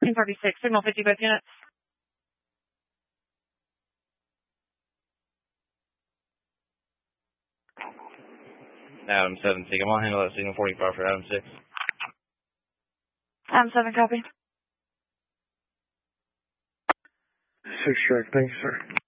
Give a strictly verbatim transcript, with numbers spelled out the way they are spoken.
ten thirty-six, signal fifty both units. Adam seven, I'm going to handle that signal forty-five for Adam six. Adam seven, copy. Six track, thanks, sir.